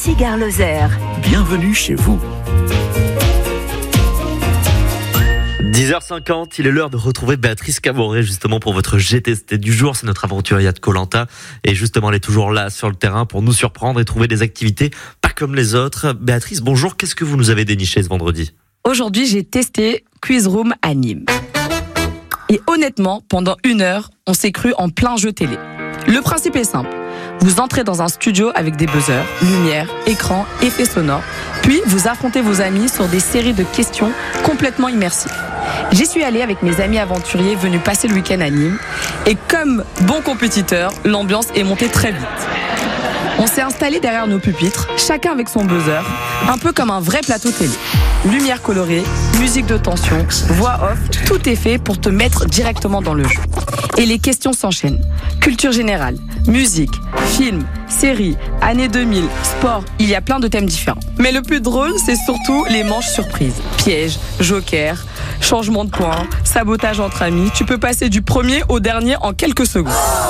Ici Gare Lozère. Bienvenue chez vous. 10h50, il est l'heure de retrouver Béatrice Caboret justement pour votre GTST du jour. C'est notre aventurière de Koh-Lanta et justement elle est toujours là sur le terrain pour nous surprendre et trouver des activités pas comme les autres. Béatrice, bonjour, qu'est-ce que vous nous avez déniché ce vendredi ? Aujourd'hui, j'ai testé Quiz Room à Nîmes. Et honnêtement, pendant 1 heure, on s'est cru en plein jeu télé. Le principe est simple. Vous entrez dans un studio avec des buzzers, lumière, écran, effets sonores. Puis, vous affrontez vos amis sur des séries de questions complètement immersives. J'y suis allée avec mes amis aventuriers venus passer le week-end à Nîmes. Et comme bon compétiteur, l'ambiance est montée très vite. On s'est installé derrière nos pupitres, chacun avec son buzzer, un peu comme un vrai plateau télé. Lumière colorée, musique de tension, voix off, tout est fait pour te mettre directement dans le jeu. Et les questions s'enchaînent. Culture générale, musique, film, séries, années 2000, sport, il y a plein de thèmes différents. Mais le plus drôle, c'est surtout les manches surprises. Pièges, joker, changement de points, sabotage entre amis. Tu peux passer du premier au dernier en quelques secondes.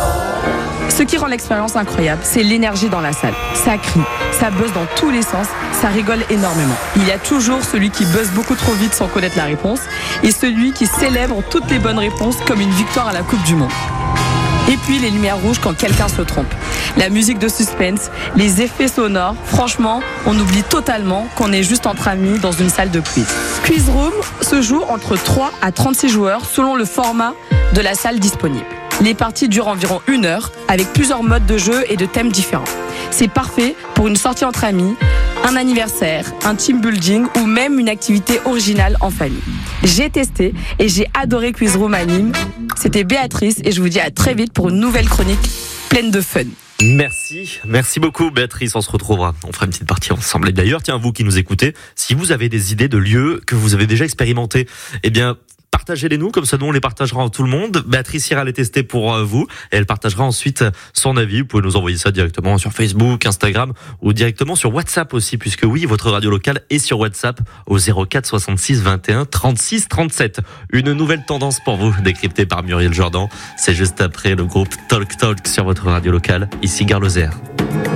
Ce qui rend l'expérience incroyable, c'est l'énergie dans la salle. Ça crie, ça buzz dans tous les sens, ça rigole énormément. Il y a toujours celui qui buzz beaucoup trop vite sans connaître la réponse et celui qui célèbre toutes les bonnes réponses comme une victoire à la Coupe du Monde. Et puis les lumières rouges quand quelqu'un se trompe. La musique de suspense, les effets sonores, franchement, on oublie totalement qu'on est juste entre amis dans une salle de quiz. Quiz Room se joue entre 3 à 36 joueurs selon le format de la salle disponible. Les parties durent environ 1 heure avec plusieurs modes de jeu et de thèmes différents. C'est parfait pour une sortie entre amis, un anniversaire, un team building ou même une activité originale en famille. J'ai testé et j'ai adoré Quiz Room à Nîmes. C'était Béatrice et je vous dis à très vite pour une nouvelle chronique pleine de fun. Merci beaucoup Béatrice, on se retrouvera, on fera une petite partie ensemble. Et d'ailleurs, tiens, vous qui nous écoutez, si vous avez des idées de lieux que vous avez déjà expérimentés, eh bien, partagez-les nous, comme ça nous on les partagera à tout le monde. Béatrice ira les tester pour vous et elle partagera ensuite son avis. Vous pouvez nous envoyer ça directement sur Facebook, Instagram ou directement sur WhatsApp aussi, puisque oui, votre radio locale est sur WhatsApp au 04 66 21 36 37. Une nouvelle tendance pour vous, décryptée par Muriel Jordan. C'est juste après le groupe Talk Talk sur votre radio locale, ici Gare Lozère.